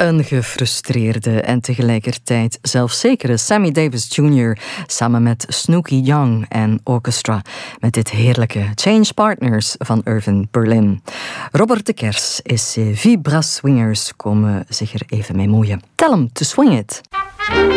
Een gefrustreerde en tegelijkertijd zelfzekere Sammy Davis Jr. samen met Snooky Young en Orchestra met dit heerlijke Change Partners van Irving Berlin. Robert de Kers is Vibra Swingers komen zich er even mee moeien. Tell 'em to swing it.